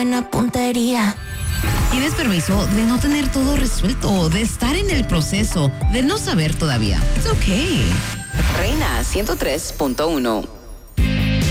Una puntería. Tienes permiso de no tener todo resuelto, de estar en el proceso, de no saber todavía. It's okay. Reina 103.1.